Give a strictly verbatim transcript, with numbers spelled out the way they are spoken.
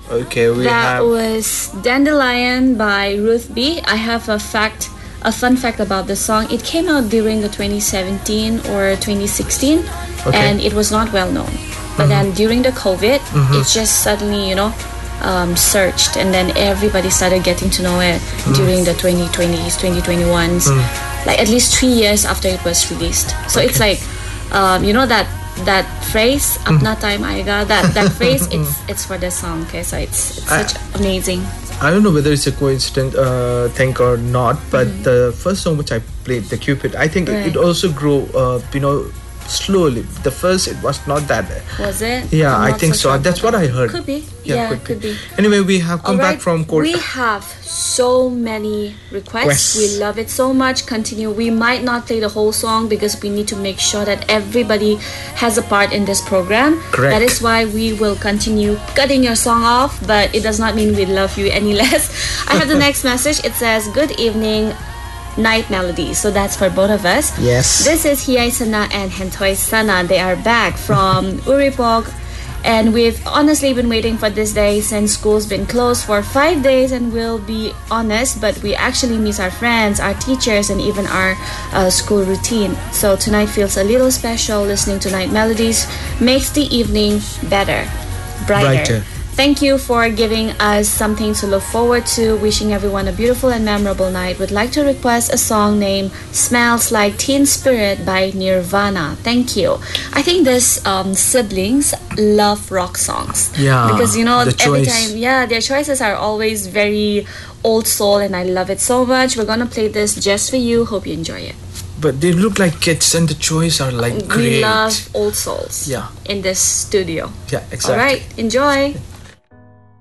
Okay, we that have... was Dandelion by Ruth B. I have a fact, a fun fact about this song. It came out during the twenty seventeen or twenty sixteen, okay. and it was not well known. But mm-hmm. then during the COVID, mm-hmm. it just suddenly, you know, um, surged, and then everybody started getting to know it mm. during the twenty twenties, twenty twenty-ones, mm. like at least three years after it was released. So okay. it's like, um, you know that that phrase, mm. "Apna time aayega," that that phrase, it's it's for the song. Okay, so it's, it's such I, amazing. I don't know whether it's a coincidence uh, thing or not, but mm. the first song which I played, the Cupid, I think right. it, it also grew, uh, you know, slowly. The first, it was not that bad. Was it? Yeah, I think so. so. That's what I heard. Could be. Yeah, yeah could, could be. be. Anyway, we have come right. back from court. We have so many requests. Requests. We love it so much. Continue. We might not play the whole song because we need to make sure that everybody has a part in this program. Correct. That is why we will continue cutting your song off, but it does not mean we love you any less. I have the next message. It says, "Good evening, Night Melody." So that's for both of us. Yes. This is Hiay Sana and Hentoy Sana. They are back from Uripog, and we've honestly been waiting for this day since school's been closed for five days. And we'll be honest, but we actually miss our friends, our teachers, and even our uh, school routine. So tonight feels a little special. Listening to Night Melodies makes the evening better, brighter. brighter. Thank you for giving us something to look forward to. Wishing everyone a beautiful and memorable night. Would like to request a song named "Smells Like Teen Spirit" by Nirvana. Thank you. I think this um, siblings love rock songs. Yeah. Because, you know, the every choice. time, yeah, their choices are always very old soul, and I love it so much. We're gonna play this just for you. Hope you enjoy it. But they look like kids, and the choice are like great. We love old souls. Yeah. In this studio. Yeah, exactly. All right, enjoy.